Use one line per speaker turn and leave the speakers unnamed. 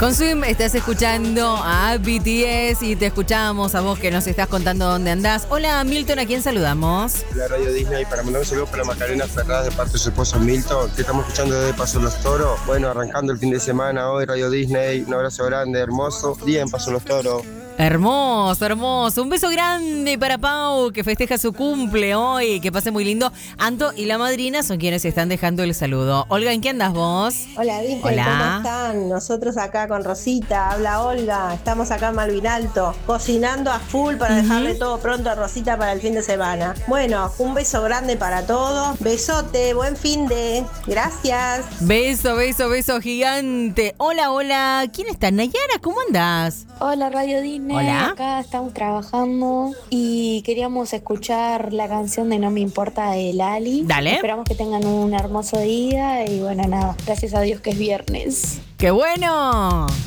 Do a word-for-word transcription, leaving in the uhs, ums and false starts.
Con Swim estás escuchando a B T S y te escuchamos a vos que nos estás contando dónde andás. Hola Milton, ¿a quién saludamos?
La Radio Disney, para mandar un saludo para Macarena Ferraz de parte de su esposo Milton, que estamos escuchando desde Paso Los Toros. Bueno, arrancando el fin de semana hoy, Radio Disney, un abrazo grande, hermoso. Día en Paso Los Toros.
Hermoso, hermoso. Un beso grande para Pau, que festeja su cumple hoy. Que pase muy lindo. Anto y la madrina son quienes están dejando el saludo. Olga, ¿en qué andas vos?
Hola, Disney,
Hola.
¿cómo están? Nosotros acá con Rosita, habla Olga. Estamos acá en Malvin Alto, cocinando a full para uh-huh. dejarle todo pronto a Rosita para el fin de semana. Bueno, un beso grande para todos. Besote, buen fin de. Gracias.
Beso, beso, beso gigante. Hola, hola. ¿Quién está? Nayara, ¿cómo andás?
Hola, Radio Disney.
Hola.
Acá estamos trabajando y queríamos escuchar la canción de No Me Importa de Lali.
Dale.
Esperamos que tengan un hermoso día y bueno, nada, gracias a Dios que es viernes.
¡Qué bueno!